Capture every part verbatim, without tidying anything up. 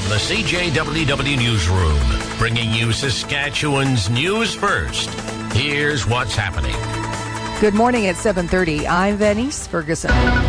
the C J W W Newsroom, bringing you Saskatchewan's news first. Here's what's happening. Good morning at seven thirty. I'm Venice Ferguson.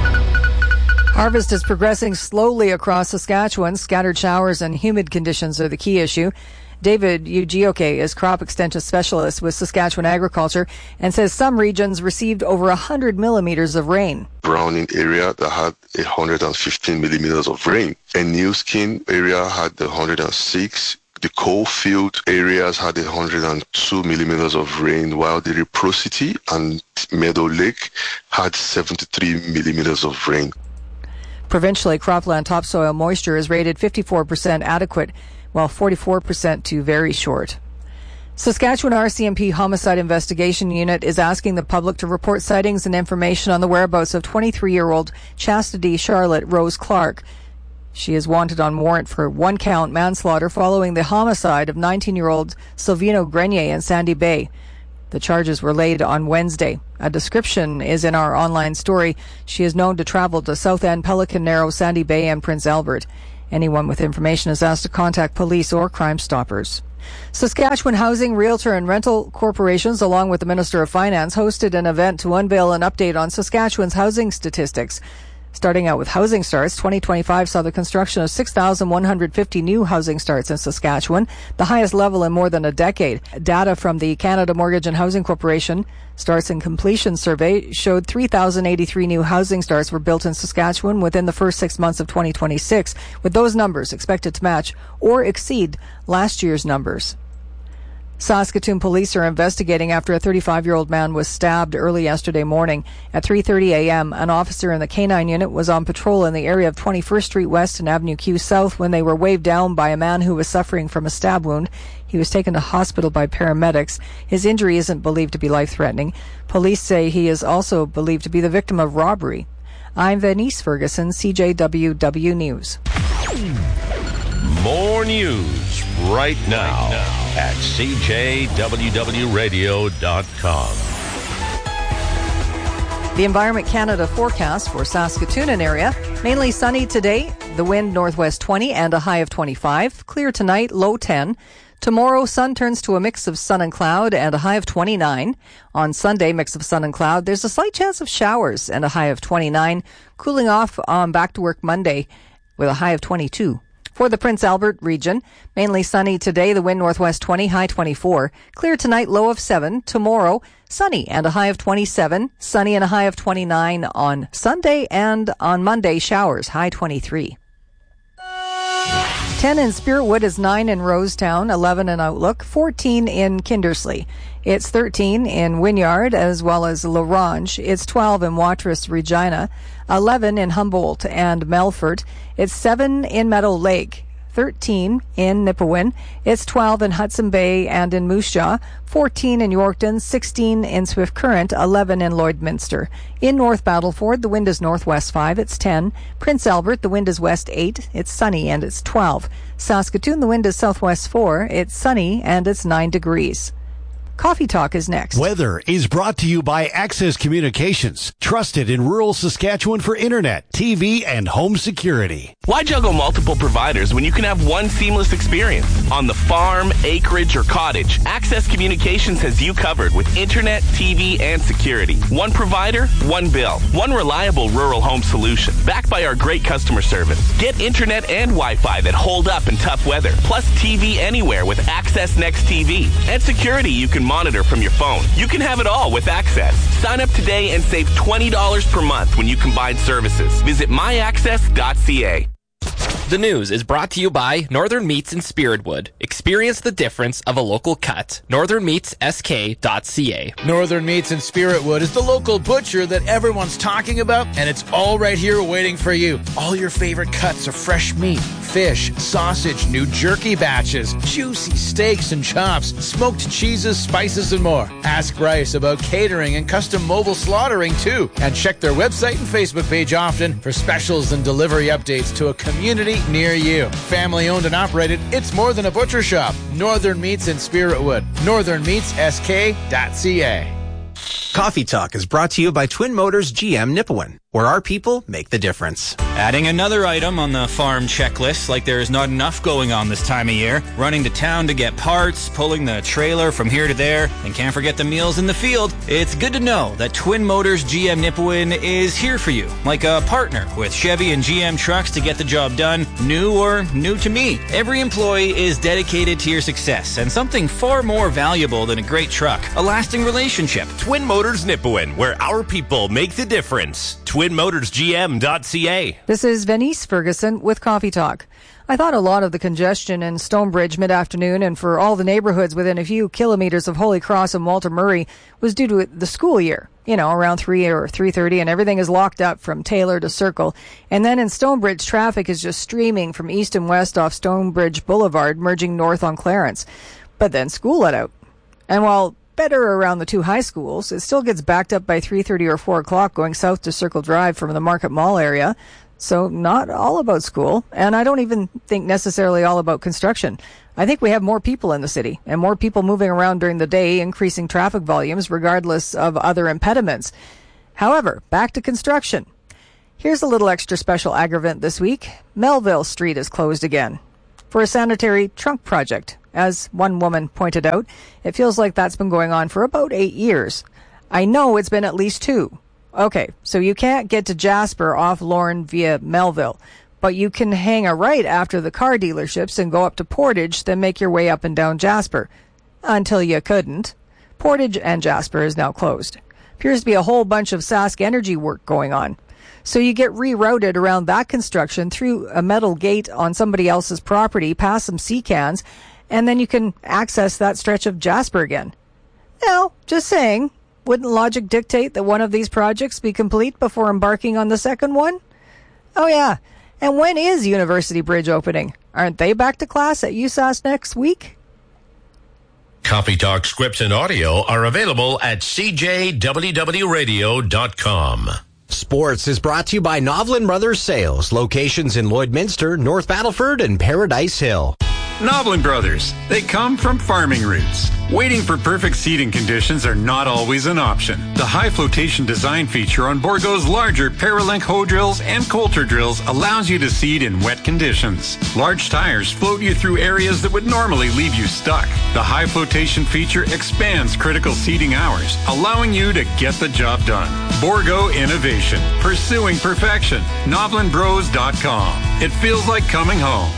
Harvest is progressing slowly across Saskatchewan. Scattered showers and humid conditions are the key issue. David Ugioke is crop extension specialist with Saskatchewan Agriculture and says some regions received over one hundred millimeters of rain. Browning area that had one hundred fifteen millimeters of rain, and New Skin area had one hundred six. The Coalfield areas had one hundred two millimeters of rain, while the Reciprocity and Meadow Lake had seventy-three millimeters of rain. Provincially, cropland topsoil moisture is rated fifty-four percent adequate, while forty-four percent too very short. Saskatchewan R C M P Homicide Investigation Unit is asking the public to report sightings and information on the whereabouts of twenty-three-year-old Chastity Charlotte Rose Clark. She is wanted on warrant for one-count manslaughter following the homicide of nineteen-year-old Silvino Grenier in Sandy Bay. The charges were laid on Wednesday. A description is in our online story. She is known to travel to South End, Pelican Narrow, Sandy Bay, and Prince Albert. Anyone with information is asked to contact police or Crime Stoppers. Saskatchewan Housing, Realtor and Rental Corporations, along with the Minister of Finance, hosted an event to unveil an update on Saskatchewan's housing statistics. Starting out with housing starts, twenty twenty-five saw the construction of six thousand one hundred fifty new housing starts in Saskatchewan, the highest level in more than a decade. Data from the Canada Mortgage and Housing Corporation Starts and Completion Survey showed three thousand eighty-three new housing starts were built in Saskatchewan within the first six months of twenty twenty-six, with those numbers expected to match or exceed last year's numbers. Saskatoon police are investigating after a thirty-five-year-old man was stabbed early yesterday morning. At three thirty a.m., an officer in the K nine unit was on patrol in the area of twenty-first Street West and Avenue Q South when they were waved down by a man who was suffering from a stab wound. He was taken to hospital by paramedics. His injury isn't believed to be life-threatening. Police say he is also believed to be the victim of robbery. I'm Venice Ferguson, C J W W News. More news right now at C J W W radio dot com. The Environment Canada forecast for Saskatoon and area. Mainly sunny today. The wind northwest twenty and a high of twenty-five. Clear tonight, low ten. Tomorrow, sun turns to a mix of sun and cloud and a high of twenty-nine. On Sunday, mix of sun and cloud. There's a slight chance of showers and a high of twenty-nine. Cooling off on back to work Monday with a high of twenty-two. For the Prince Albert region, mainly sunny today, the wind northwest twenty, high twenty-four. Clear tonight, low of seven. Tomorrow, sunny and a high of twenty-seven. Sunny and a high of twenty-nine on Sunday, and on Monday, showers, high twenty-three. ten in Spiritwood is nine in Rosetown, eleven in Outlook, fourteen in Kindersley. It's thirteen in Wynyard as well as La Ronge. It's twelve in Watrous, Regina, eleven in Humboldt and Melfort. It's seven in Meadow Lake, thirteen in Nipawin. It's twelve in Hudson Bay and in Moose Jaw, fourteen in Yorkton, sixteen in Swift Current, eleven in Lloydminster. In North Battleford, the wind is northwest five, it's ten. Prince Albert, the wind is west eight, it's sunny and it's twelve. Saskatoon, the wind is southwest four, it's sunny and it's nine degrees. Coffee Talk is next. Weather is brought to you by Access Communications, trusted in rural Saskatchewan for internet, T V, and home security. Why juggle multiple providers when you can have one seamless experience? On the farm, acreage, or cottage, Access Communications has you covered with internet, T V, and security. One provider, one bill. One reliable rural home solution, backed by our great customer service. Get internet and Wi-Fi that hold up in tough weather, plus T V anywhere with Access Next T V. And security you can monitor from your phone. You can have it all with Access. Sign up today and save twenty dollars per month when you combine services. Visit my access dot c a. The news is brought to you by Northern Meats in Spiritwood. Experience the difference of a local cut. northern meats s k dot c a. Northern Meats in Spiritwood is the local butcher that everyone's talking about, and it's all right here waiting for you. All your favorite cuts of fresh meat, fish, sausage, new jerky batches, juicy steaks and chops, smoked cheeses, spices, and more. Ask Bryce about catering and custom mobile slaughtering, too. And check their website and Facebook page often for specials and delivery updates to a community near you. Family owned and operated, it's more than a butcher shop. Northern Meats in Spiritwood. northern meats s k dot c a. Coffee Talk is brought to you by Twin Motors G M Nipawin. where our people make the difference. Adding another item on the farm checklist, like there is not enough going on this time of year. Running to town to get parts, pulling the trailer from here to there, and can't forget the meals in the field. It's good to know that Twin Motors G M Nipawin is here for you, like a partner with Chevy and G M trucks to get the job done, new or new to me. Every employee is dedicated to your success, and something far more valuable than a great truck, a lasting relationship. Twin Motors Nipawin, where our people make the difference. twin motors g m dot c a. This is Venice Ferguson with Coffee Talk. I thought a lot of the congestion in Stonebridge mid-afternoon and for all the neighborhoods within a few kilometers of Holy Cross and Walter Murray was due to the school year. You know, around three or three thirty, and everything is locked up from Taylor to Circle. And then in Stonebridge, traffic is just streaming from east and west off Stonebridge Boulevard, merging north on Clarence. But then school let out. And while better around the two high schools, it still gets backed up by three thirty or four o'clock going south to Circle Drive from the Market Mall area. So not all about school, and I don't even think necessarily all about construction. I think we have more people in the city and more people moving around during the day, increasing traffic volumes regardless of other impediments. However, back to construction. Here's a little extra special aggravant this week. Melville Street is closed again for a sanitary trunk project. As one woman pointed out, it feels like that's been going on for about eight years. I know it's been at least two. Okay, so you can't get to Jasper off Lorne via Melville, but you can hang a right after the car dealerships and go up to Portage, then make your way up and down Jasper. Until you couldn't. Portage and Jasper is now closed. Appears to be a whole bunch of Sask Energy work going on. So you get rerouted around that construction through a metal gate on somebody else's property, past some sea cans, and then you can access that stretch of Jasper again. Now, just saying, wouldn't logic dictate that one of these projects be complete before embarking on the second one? Oh yeah, and when is University Bridge opening? Aren't they back to class at U S A S next week? Coffee Talk scripts and audio are available at c j w w radio dot com. Sports is brought to you by Novlin Brothers Sales, locations in Lloydminster, North Battleford, and Paradise Hill. Novlin Brothers, they come from farming roots. Waiting for perfect seeding conditions are not always an option. The high flotation design feature on Bourgault's larger Paralink hoe drills and Coulter drills allows you to seed in wet conditions. Large tires float you through areas that would normally leave you stuck. The high flotation feature expands critical seeding hours, allowing you to get the job done. Bourgault Innovation, pursuing perfection. Novlin Bros dot com. It feels like coming home.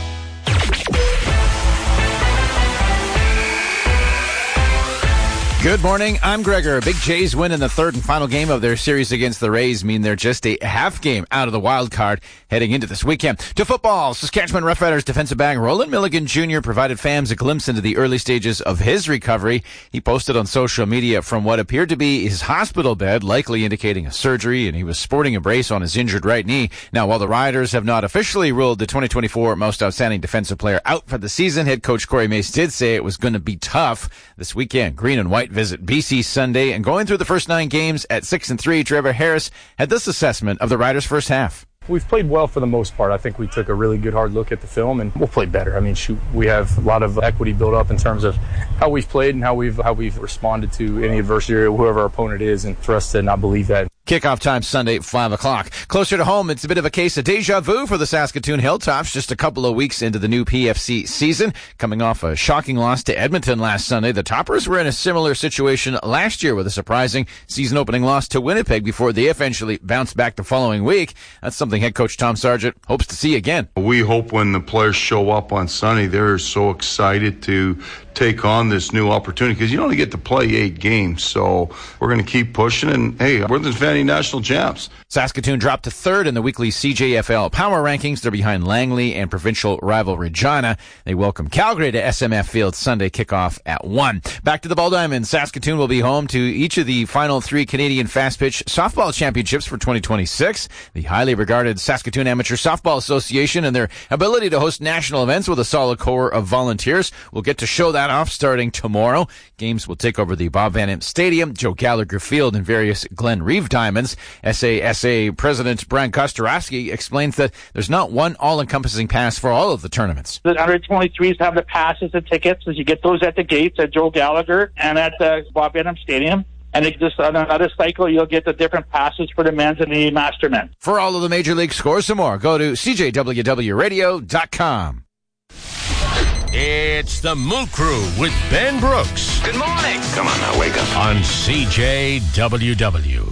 Good morning, I'm Gregor. Big Jays win in the third and final game of their series against the Rays mean they're just a half game out of the wild card heading into this weekend. To football, Saskatchewan Roughriders defensive back Roland Milligan Junior provided fans a glimpse into the early stages of his recovery. He posted on social media from what appeared to be his hospital bed, likely indicating a surgery, and he was sporting a brace on his injured right knee. Now, while the Riders have not officially ruled the twenty twenty-four Most Outstanding Defensive Player out for the season, head coach Corey Mace did say it was going to be tough this weekend. Green and White visit B C Sunday, and going through the first nine games at six and three, Trevor Harris had this assessment of the Riders' first half. We've played well for the most part. I think we took a really good hard look at the film, and we'll play better. I mean, shoot, we have a lot of equity built up in terms of how we've played and how we've how we've responded to any adversity or whoever our opponent is, and for us to not believe that. Kickoff time Sunday at five o'clock. Closer to home, it's a bit of a case of deja vu for the Saskatoon Hilltops just a couple of weeks into the new P F C season. Coming off a shocking loss to Edmonton last Sunday, the Toppers were in a similar situation last year with a surprising season-opening loss to Winnipeg before they eventually bounced back the following week. That's something head coach Tom Sargent hopes to see again. We hope when the players show up on Sunday, they're so excited to take on this new opportunity because you only get to play eight games. So we're going to keep pushing, and hey, we're the defending national champs. Saskatoon dropped to third in the weekly C J F L power rankings. They're behind Langley and provincial rival Regina. They welcome Calgary to S M F Field Sunday kickoff at one. Back to the Ball Diamonds. Saskatoon will be home to each of the final three Canadian Fast Pitch Softball Championships for twenty twenty-six. The highly regarded Saskatoon Amateur Softball Association and their ability to host national events with a solid core of volunteers will get to show that off starting tomorrow. Games will take over the Bob Van Impe Stadium, Joe Gallagher Field, and various Glen Reeve Diamonds. S A S A President Brian Kostorowski explains that there's not one all-encompassing pass for all of the tournaments. The under twenty-threes have the passes and tickets, as you get those at the gates at Joe Gallagher and at the Bob Van Impe Stadium. And it just on another cycle, you'll get the different passes for the men's and the master men. For all of the Major League scores and more, go to C J W W radio dot com. It's the Moo Crew with Ben Brooks. Good morning. Come on now, wake up. On C J W W.